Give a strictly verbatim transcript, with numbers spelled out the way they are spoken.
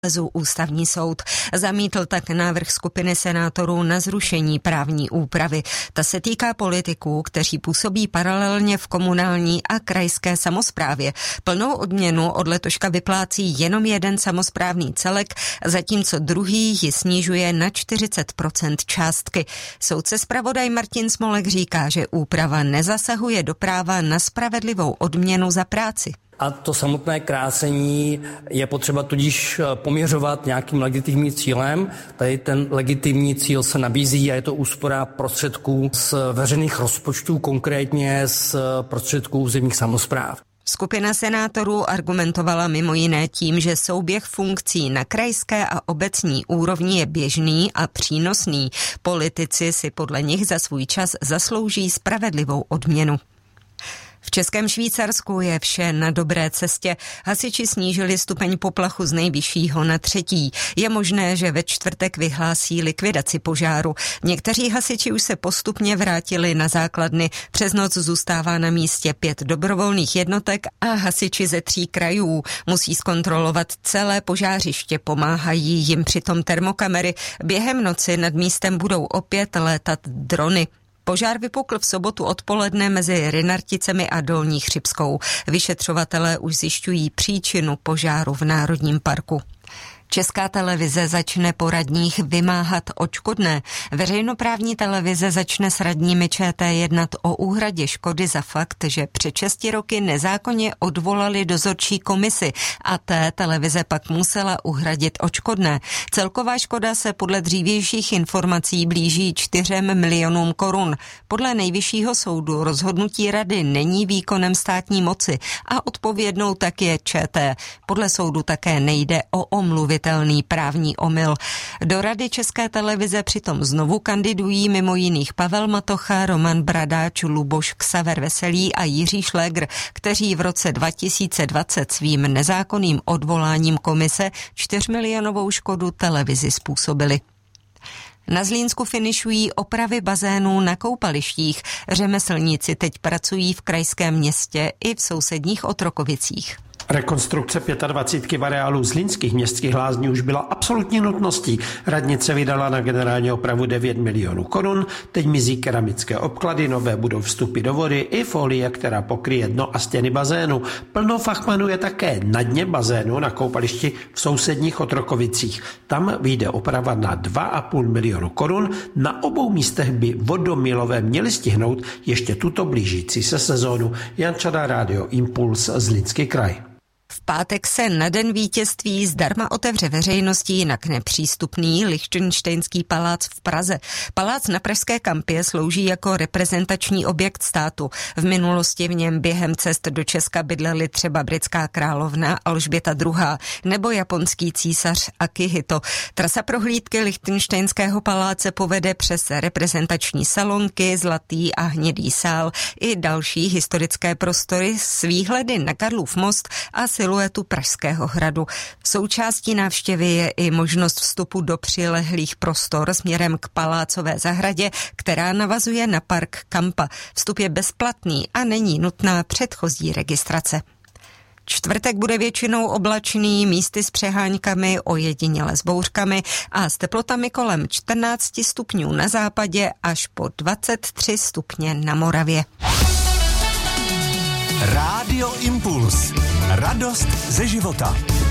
Ústavní soud zamítl tak návrh skupiny senátorů na zrušení právní úpravy. Ta se týká politiků, kteří působí paralelně v komunální a krajské samosprávě. Plnou odměnu od letoška vyplácí jenom jeden samosprávný celek, zatímco druhý ji snižuje na čtyřicet procent částky. Soudce zpravodaj Martin Smolek říká, že úprava nezasahuje do práva na spravedlivou odměnu za práci. A to samotné krácení je potřeba tudíž poměřovat nějakým legitimním cílem. Tady ten legitimní cíl se nabízí a je to úspora prostředků z veřejných rozpočtů, konkrétně z prostředků územních samospráv. Skupina senátorů argumentovala mimo jiné tím, že souběh funkcí na krajské a obecní úrovni je běžný a přínosný. Politici si podle nich za svůj čas zaslouží spravedlivou odměnu. V Českém Švýcarsku je vše na dobré cestě. Hasiči snížili stupeň poplachu z nejvyššího na třetí. Je možné, že ve čtvrtek vyhlásí likvidaci požáru. Někteří hasiči už se postupně vrátili na základny. Přes noc zůstává na místě pět dobrovolných jednotek a hasiči ze tří krajů. Musí zkontrolovat celé požářiště, pomáhají jim přitom termokamery. Během noci nad místem budou opět létat drony. Požár vypukl v sobotu odpoledne mezi Rynarticemi a Dolní Chřibskou. Vyšetřovatelé už zjišťují příčinu požáru v Národním parku. Česká televize začne po radních vymáhat odškodné. Veřejnoprávní televize začne s radními ČT jednat o úhradě škody za fakt, že před šesti roky nezákonně odvolali dozorčí komisi a té televize pak musela uhradit odškodné. Celková škoda se podle dřívějších informací blíží čtyřem milionům korun. Podle Nejvyššího soudu rozhodnutí rady není výkonem státní moci a odpovědnou tak je ČT. Podle soudu také nejde o omluvit právní omyl. Do Rady České televize přitom znovu kandidují mimo jiných Pavel Matocha, Roman Bradáč, Luboš Ksaver Veselý a Jiří Šlégr, kteří v roce dva tisíce dvacet svým nezákonným odvoláním komise čtyřmilionovou škodu televizi způsobili. Na Zlínsku finišují opravy bazénů na koupalištích. Řemeslníci teď pracují v krajském městě i v sousedních Otrokovicích. Rekonstrukce dvacítky v areálu zlínských městských lázní už byla absolutní nutností. Radnice vydala na generální opravu devět milionů korun, teď mizí keramické obklady, nové budou vstupy do vody i folie, která pokryje dno a stěny bazénu. Plno fachmanů je také na dně bazénu na koupališti v sousedních Otrokovicích. Tam vyjde oprava na dva a půl milionu korun. Na obou místech by vodomilové měli stihnout ještě tuto blížící se sezónu. Jan Čada, Rádio Impuls, Zlínský kraj. V pátek se na den vítězství zdarma otevře veřejnosti jinak nepřístupný Lichtenštejnský palác v Praze. Palác na pražské kampě slouží jako reprezentační objekt státu. V minulosti v něm během cest do Česka bydleli třeba britská královna Alžběta druhá. nebo japonský císař Akihito. Trasa prohlídky Lichtenštejnského paláce povede přes reprezentační salonky, zlatý a hnědý sál i další historické prostory s výhledy na Karlův most a siluetu Pražského hradu. Součástí návštěvy je i možnost vstupu do přilehlých prostor směrem k palácové zahradě, která navazuje na park Kampa. Vstup je bezplatný a není nutná předchozí registrace. Čtvrtek bude většinou oblačný, místy s přeháňkami, ojediněle s bouřkami a s teplotami kolem čtrnáct stupňů na západě až po dvacet tři stupně na Moravě. Rádio Impuls. Radost ze života.